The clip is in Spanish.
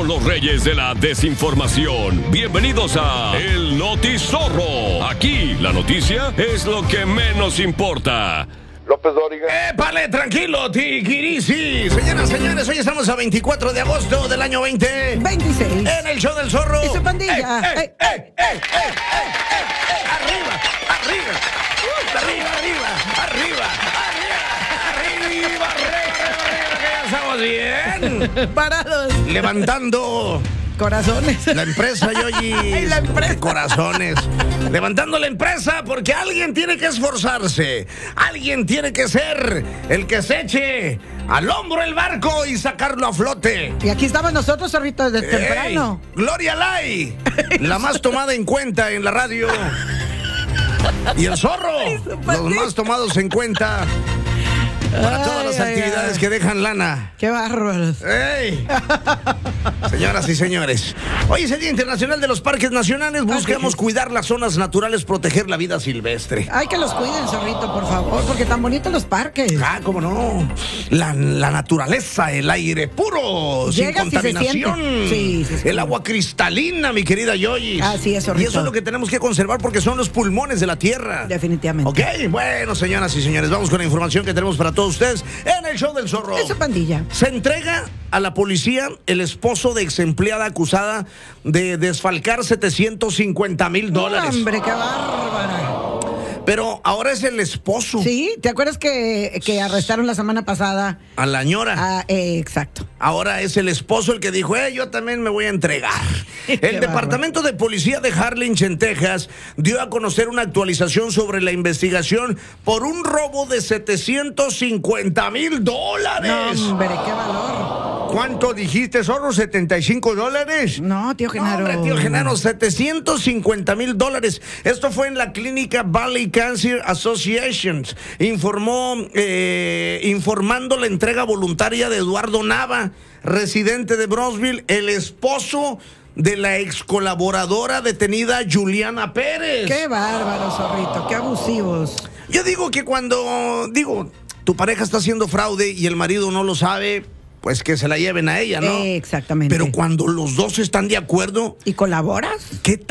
con los reyes de la desinformación. Bienvenidos a El Notizorro. Aquí la noticia es lo que menos importa. López Dóriga. Épale, tranquilo, tiquirisi. Señoras, señores, hoy estamos a 24 de agosto del año 2026. En el show del zorro. Y su pandilla. Arriba, arriba, que ya estamos bien. Parados. Levantando Corazones. la empresa, Yoyi. Ay, la empresa. Corazones. Levantando la empresa porque alguien tiene que esforzarse. Alguien tiene que ser el que se eche al hombro el barco y sacarlo a flote. Y aquí estamos nosotros, zorrito, desde temprano. Gloria Lai, la más tomada en cuenta en la radio. Y el zorro, los más tomados en cuenta para todas las actividades que dejan lana. Qué bárbaros. ¡Ey! Señoras y señores, hoy es el Día Internacional de los Parques Nacionales. Busquemos cuidar las zonas naturales, proteger la vida silvestre. Ay, que los cuiden, zorrito, por favor, porque tan bonitos los parques. Ah, cómo no. La naturaleza, el aire puro, Llega sin si se contaminación. siente. Sí. El agua cristalina, mi querida Yoyi. Así es, zorrito. Y eso es lo que tenemos que conservar porque son los pulmones de la tierra. Definitivamente. Ok, bueno, señoras y señores, vamos con la información que tenemos para todos ustedes en el show del zorro. Esa pandilla. Se entrega a la policía el esposo de ex empleada acusada de desfalcar $750,000. Hombre, qué bárbara. Pero ahora es el esposo. Sí, ¿te acuerdas que arrestaron la semana pasada? A la ñora. Ah, exacto. Ahora es el esposo el que dijo, yo también me voy a entregar. El Departamento de Policía de Harlingen, en Texas, dio a conocer una actualización sobre la investigación por un robo de $750,000. No, hombre, qué valor. ¿Cuánto dijiste, zorro? ¿$75? No, tío Genaro. Hombre, tío Genaro, $750,000. Esto fue en la clínica Valley Cancer Association. Informando la entrega voluntaria de Eduardo Nava, residente de Brownsville, el esposo de la ex colaboradora detenida Juliana Pérez. Qué bárbaro, zorrito, qué abusivos. Yo digo que cuando, tu pareja está haciendo fraude y el marido no lo sabe, pues que se la lleven a ella, ¿no? Exactamente. Pero cuando los dos están de acuerdo, ¿Y colaboras? ¿qué